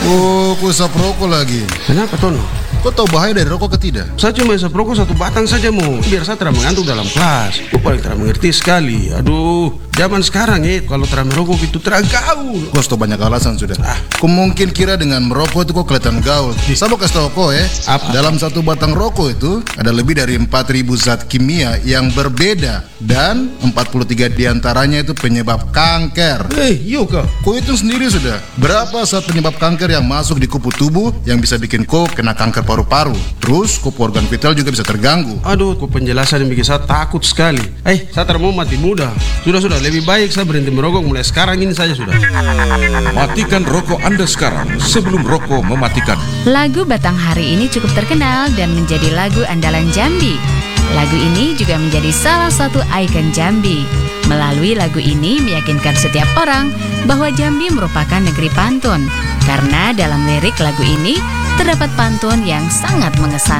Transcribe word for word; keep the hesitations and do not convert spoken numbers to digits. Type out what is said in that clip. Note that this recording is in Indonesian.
Oh, ku isap rokok lagi. Kenapa Tono? Kau tahu bahaya dari rokok ke tidak? Saya cuma isap rokok satu batang saja mau, biar saya tidak mengantuk dalam kelas. Kau paling tidak mengerti sekali. Aduh, zaman sekarang ya kalau tidak merokok itu tidak gaul. Kau sudah banyak alasan sudah. Ah. Kau mungkin kira dengan merokok itu kau kelihatan gaul. Saya mau kasih tahu kau ya. Apa? Dalam satu batang rokok itu ada lebih dari empat ribu zat kimia yang berbeda dan empat puluh tiga diantaranya itu penyebab kanker. Eh, hey, kau. Kau itu sendiri sudah. Berapa zat penyebab kanker yang masuk di kupu tubuh yang bisa bikin kau kena kanker paru-paru. Terus kupu organ vital juga bisa terganggu. Aduh, kok penjelasan yang bikin saya takut sekali. Eh, saya tidak mau mati muda. Sudah-sudah, lebih baik saya berhenti merokok mulai sekarang ini saja sudah. Matikan rokok Anda sekarang sebelum rokok mematikan. Lagu Batang Hari ini cukup terkenal dan menjadi lagu andalan Jambi. Lagu ini juga menjadi salah satu ikon Jambi. Melalui lagu ini meyakinkan setiap orang bahwa Jambi merupakan negeri pantun. Karena dalam lirik lagu ini terdapat pantun yang sangat mengesankan.